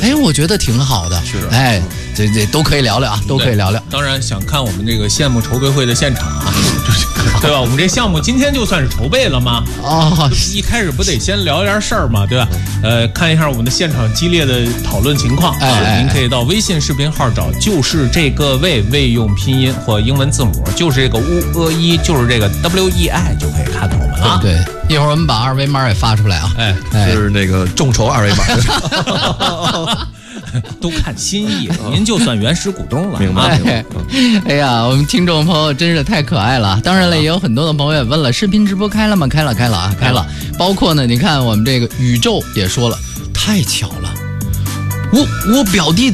哎，我觉得挺好的。 是， 哎，这都可以聊聊啊，都可以聊聊。 当然，想看我们这个羡慕筹备会的现场啊，对吧？我们这项目今天就算是筹备了吗？ 哦， 一开始不得先聊点事儿嘛，对吧？看一下我们的现场激烈的讨论情况。您可以到微信视频号找，就是这个魏用拼音或英文字母，就是这个1，就是这个 WEI 就可以看到我们了。 对，一会儿我们把二维码也发出来啊。 是那个众筹二维码。 都看心意，您就算原始股东了。 明白。 哎呀，我们听众朋友真是太可爱了。当然了，也有很多的朋友也问了，视频直播开了吗？开了啊，开了。包括呢，你看我们这个宇宙也说了，太巧了，我表弟